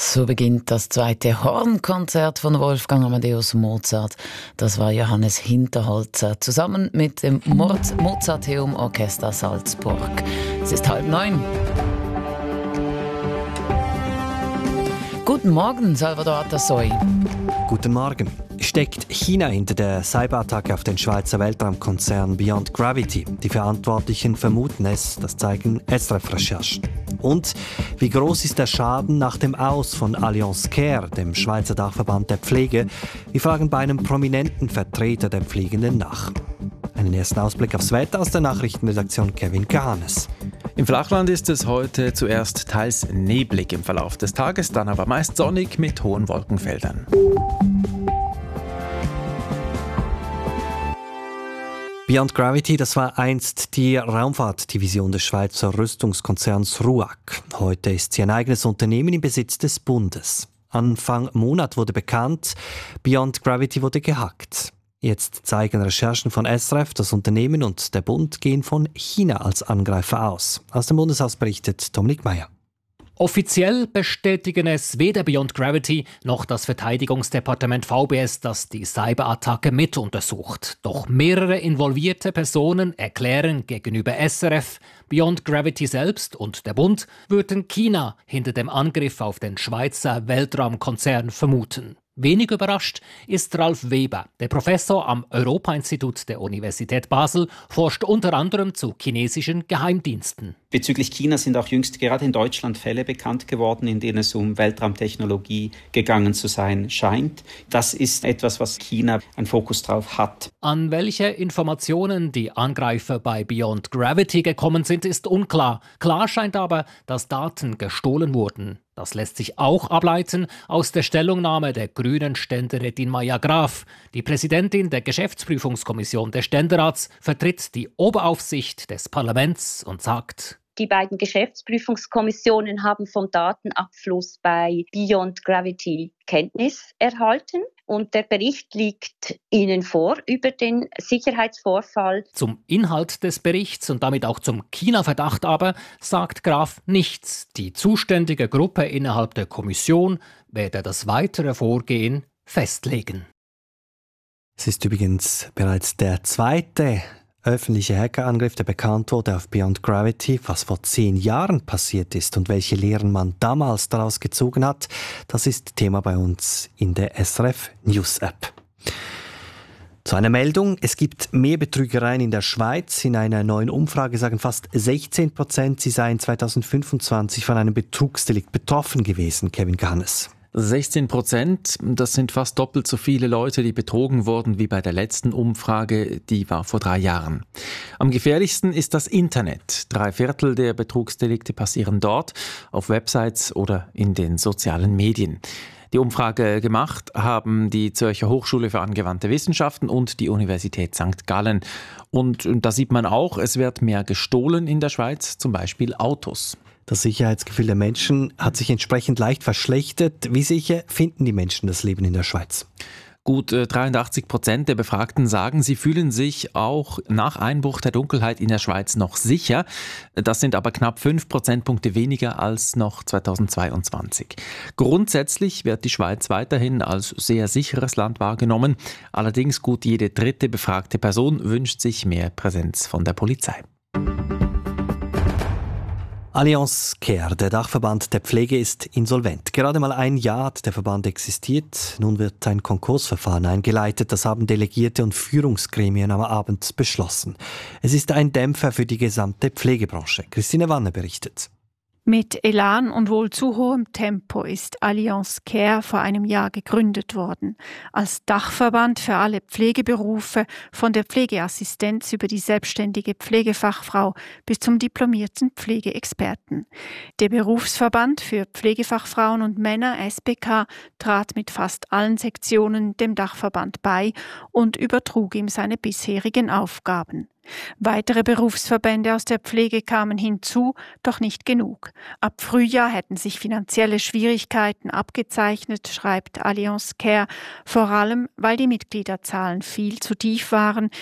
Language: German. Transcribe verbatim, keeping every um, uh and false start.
So beginnt das zweite Hornkonzert von Wolfgang Amadeus Mozart. Das war Johannes Hinterholzer zusammen mit dem Mozarteum Orchester Salzburg. Es ist halb neun. Guten Morgen, Salvador Atasoy. Guten Morgen. Steckt China hinter der Cyberattacke auf den Schweizer Weltraumkonzern Beyond Gravity? Die Verantwortlichen vermuten es, das zeigen S R F-Recherchen. Und wie groß ist der Schaden nach dem Aus von Allianz Care, dem Schweizer Dachverband der Pflege? Wir fragen bei einem prominenten Vertreter der Pflegenden nach. Einen ersten Ausblick aufs Wetter aus der Nachrichtenredaktion Kevin Kahanes. Im Flachland ist es heute zuerst teils neblig im Verlauf des Tages, dann aber meist sonnig mit hohen Wolkenfeldern. Beyond Gravity, das war einst die Raumfahrtdivision des Schweizer Rüstungskonzerns R U A C. Heute ist sie ein eigenes Unternehmen im Besitz des Bundes. Anfang Monat wurde bekannt, Beyond Gravity wurde gehackt. Jetzt zeigen Recherchen von S R F, das Unternehmen und der Bund gehen von China als Angreifer aus. Aus dem Bundeshaus berichtet Dominik Meyer. Offiziell bestätigen es weder Beyond Gravity noch das Verteidigungsdepartement V B S, das die Cyberattacke mit untersucht. Doch mehrere involvierte Personen erklären gegenüber S R F, Beyond Gravity selbst und der Bund würden China hinter dem Angriff auf den Schweizer Weltraumkonzern vermuten. Wenig überrascht ist Ralf Weber. Der Professor am Europa-Institut der Universität Basel forscht unter anderem zu chinesischen Geheimdiensten. Bezüglich China sind auch jüngst gerade in Deutschland Fälle bekannt geworden, in denen es um Weltraumtechnologie gegangen zu sein scheint. Das ist etwas, was China einen Fokus drauf hat. An welche Informationen die Angreifer bei Beyond Gravity gekommen sind, ist unklar. Klar scheint aber, dass Daten gestohlen wurden. Das lässt sich auch ableiten aus der Stellungnahme der grünen Ständerätin Maja Graf. Die Präsidentin der Geschäftsprüfungskommission des Ständerats vertritt die Oberaufsicht des Parlaments und sagt: Die beiden Geschäftsprüfungskommissionen haben vom Datenabfluss bei Beyond Gravity Kenntnis erhalten. Und der Bericht liegt Ihnen vor über den Sicherheitsvorfall. Zum Inhalt des Berichts und damit auch zum China-Verdacht aber sagt Graf nichts. Die zuständige Gruppe innerhalb der Kommission werde das weitere Vorgehen festlegen. Es ist übrigens bereits der zweite öffentliche Hackerangriff, der bekannt wurde auf Beyond Gravity, was vor zehn Jahren passiert ist und welche Lehren man damals daraus gezogen hat, das ist Thema bei uns in der S R F News App. Zu einer Meldung: Es gibt mehr Betrügereien in der Schweiz. In einer neuen Umfrage sagen fast sechzehn Prozent, sie seien zweitausendfünfundzwanzig von einem Betrugsdelikt betroffen gewesen. Kevin Gahannes. sechzehn Prozent, das sind fast doppelt so viele Leute, die betrogen wurden wie bei der letzten Umfrage, die war vor drei Jahren. Am gefährlichsten ist das Internet. Drei Viertel der Betrugsdelikte passieren dort, auf Websites oder in den sozialen Medien. Die Umfrage gemacht haben die Zürcher Hochschule für angewandte Wissenschaften und die Universität Sankt Gallen. Und da sieht man auch, es wird mehr gestohlen in der Schweiz, zum Beispiel Autos. Das Sicherheitsgefühl der Menschen hat sich entsprechend leicht verschlechtert. Wie sicher finden die Menschen das Leben in der Schweiz? Gut dreiundachtzig Prozent der Befragten sagen, sie fühlen sich auch nach Einbruch der Dunkelheit in der Schweiz noch sicher. Das sind aber knapp fünf Prozentpunkte weniger als noch zweitausendzweiundzwanzig. Grundsätzlich wird die Schweiz weiterhin als sehr sicheres Land wahrgenommen. Allerdings gut jede dritte befragte Person wünscht sich mehr Präsenz von der Polizei. Allianz Care, der Dachverband der Pflege, ist insolvent. Gerade mal ein Jahr hat der Verband existiert. Nun wird ein Konkursverfahren eingeleitet. Das haben Delegierte und Führungsgremien am Abend beschlossen. Es ist ein Dämpfer für die gesamte Pflegebranche. Christine Wanne berichtet. Mit Elan und wohl zu hohem Tempo ist Allianz Care vor einem Jahr gegründet worden. Als Dachverband für alle Pflegeberufe, von der Pflegeassistenz über die selbstständige Pflegefachfrau bis zum diplomierten Pflegeexperten. Der Berufsverband für Pflegefachfrauen und Männer, S B K, trat mit fast allen Sektionen dem Dachverband bei und übertrug ihm seine bisherigen Aufgaben. Weitere Berufsverbände aus der Pflege kamen hinzu, doch nicht genug. Ab Frühjahr hätten sich finanzielle Schwierigkeiten abgezeichnet, schreibt Allianz Care, vor allem weil die Mitgliederzahlen viel zu tief waren,